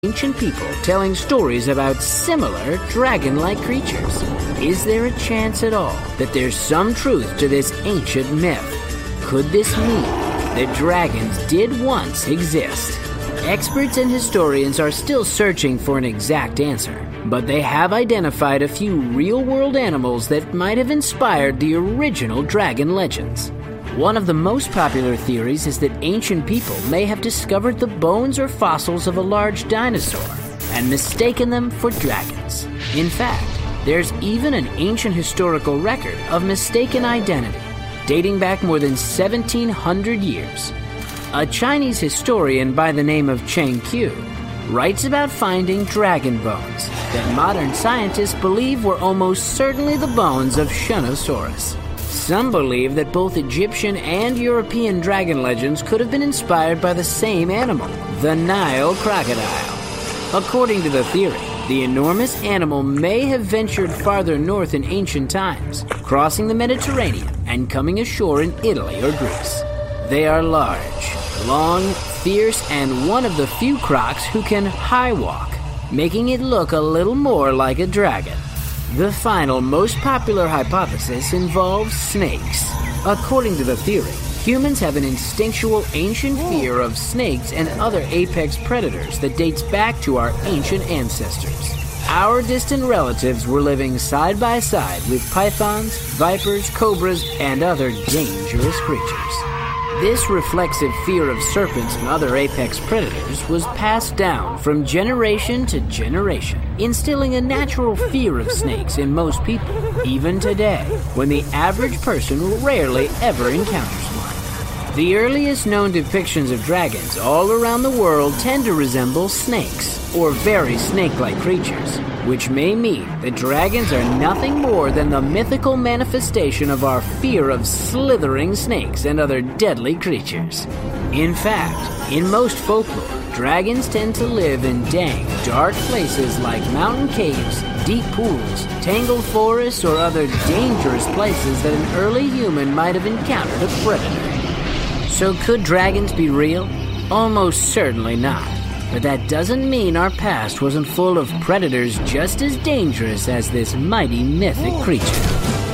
ancient people telling stories about similar dragon-like creatures. Is there a chance at all that there's some truth to this ancient myth? Could this mean that dragons did once exist? Experts and historians are still searching for an exact answer, but they have identified a few real-world animals that might have inspired the original dragon legends. One of the most popular theories is that ancient people may have discovered the bones or fossils of a large dinosaur and mistaken them for dragons. In fact, there's even an ancient historical record of mistaken identity, dating back more than 1,700 years. A Chinese historian by the name of Cheng Qiu writes about finding dragon bones that modern scientists believe were almost certainly the bones of Shunosaurus. Some believe that both Egyptian and European dragon legends could have been inspired by the same animal, the Nile crocodile. According to the theory, the enormous animal may have ventured farther north in ancient times, crossing the Mediterranean and coming ashore in Italy or Greece. They are large, long, fierce, and one of the few crocs who can high walk, making it look a little more like a dragon. The final, most popular hypothesis involves snakes. According to the theory, humans have an instinctual ancient fear of snakes and other apex predators that dates back to our ancient ancestors. Our distant relatives were living side by side with pythons, vipers, cobras, and other dangerous creatures. This reflexive fear of serpents and other apex predators was passed down from generation to generation, instilling a natural fear of snakes in most people, even today, when the average person rarely ever encounters one. The earliest known depictions of dragons all around the world tend to resemble snakes, or very snake-like creatures, which may mean that dragons are nothing more than the mythical manifestation of our fear of slithering snakes and other deadly creatures. In fact, in most folklore, dragons tend to live in dank, dark places like mountain caves, deep pools, tangled forests, or other dangerous places that an early human might have encountered a predator. So could dragons be real? Almost certainly not. But that doesn't mean our past wasn't full of predators just as dangerous as this mighty mythic creature.